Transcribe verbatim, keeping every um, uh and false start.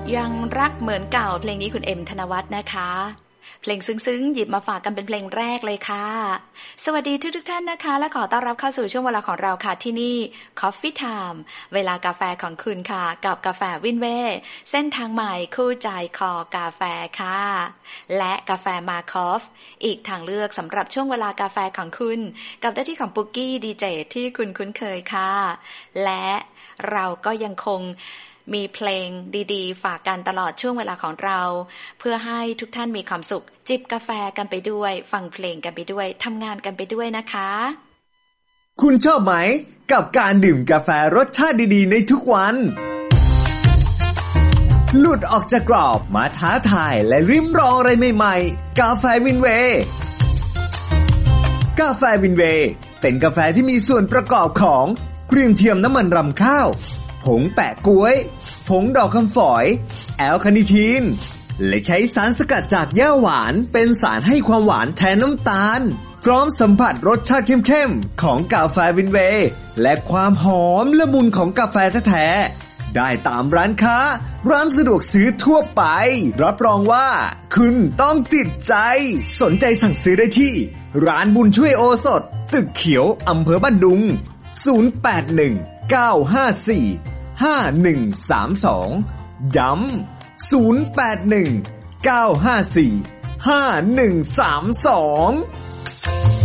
ยังรักเหมือนเก่าเพลงนี้คุณเอ็มธนวัฒน์นะคะเพลงซึ้งๆหยิบมาฝากกันเป็นเพลงแรกเลยค่ะสวัสดีทุกๆท่านนะคะและขอต้อนรับเข้าสู่ช่วงเวลาของเราค่ะที่นี่ Coffee Time เวลากาแฟของคุณค่ะกับกาแฟวินเว่เส้นทางใหม่คู่ใจคอกาแฟค่ะและกาแฟมาคอฟอีกทางเลือกสำหรับช่วงเวลากาแฟของคุณกับหน้าที่ของปุกกี้ดีเจที่คุณคุ้นเคยค่ะและเราก็ยังคงมีเพลงดีๆฝากกันตลอดช่วงเวลาของเราเพื่อให้ทุกท่านมีความสุขจิบกาแฟกันไปด้วยฟังเพลงกันไปด้วยทำงานกันไปด้วยนะคะคุณชอบไหมกับการดื่มกาแฟรสชาติดีๆในทุกวันหลุดออกจากกรอบมาท้าทายและริมรองอะไรใหม่ๆกาแฟวินเวย์กาแฟวินเวย์เป็นกาแฟที่มีส่วนประกอบของครีมเทียมน้ำมันรำข้าวผงแปะก๊วยผงดอกคำฝอยแอลคาเนทีนและใช้สารสกัดจากหญ้าหวานเป็นสารให้ความหวานแทนน้ำตาลพร้อมสัมผัสรสชาติเข้มๆของกาแฟวินเวย์และความหอมละมุนของกาแฟแท้ๆได้ตามร้านค้าร้านสะดวกซื้อทั่วไปรับรองว่าคุณต้องติดใจสนใจสั่งซื้อได้ที่ร้านบุญช่วยโอสถตึกเขียวอำเภอบ้านดุงศูนย์ แปด หนึ่ง เก้า ห้า สี่ ห้า หนึ่ง สาม สองย้ำศูนย์ แปด หนึ่ง เก้า ห้า สี่ ห้า หนึ่ง สาม สอง